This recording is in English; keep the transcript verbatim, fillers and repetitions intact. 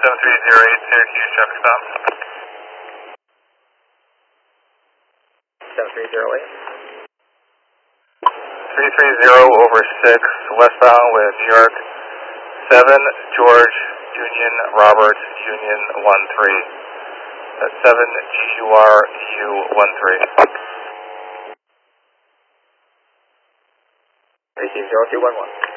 seven three zero eight Syracuse, traffic stop. seven three zero eight. three three zero over six, westbound with New York, seven George Union Robert Union one three. That's seven G U R U one three. Receive zero two one one.